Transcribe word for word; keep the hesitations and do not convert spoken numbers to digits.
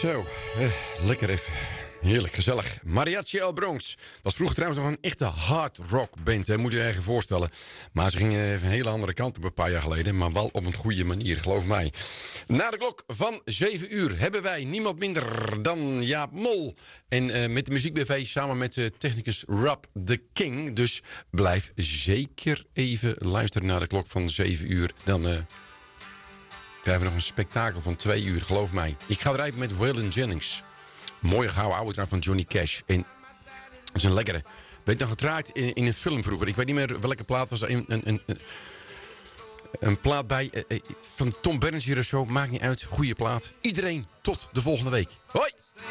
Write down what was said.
Zo, eh, lekker even. Heerlijk, gezellig. Mariachi El Bronx. Dat was vroeger trouwens nog een echte hard rock band. Hè, moet je je even voorstellen. Maar ze gingen even een hele andere kant op een paar jaar geleden. Maar wel op een goede manier, geloof mij. Na de klok van zeven uur hebben wij niemand minder dan Jaap Mol. En uh, met de Muziek B V samen met uh, technicus Rob the King. Dus blijf zeker even luisteren naar de klok van zeven uur. Dan uh, krijgen we nog een spektakel van twee uur, geloof mij. Ik ga eruit met Waylon Jennings. Mooie gouden oude trouw van Johnny Cash. En dat is een lekkere. Weet nog gedraaid in, in een film vroeger. Ik weet niet meer welke plaat was er. Een, een, een, een plaat bij uh, van Tom Berenger of zo. Maakt niet uit. Goeie plaat. Iedereen tot de volgende week. Hoi!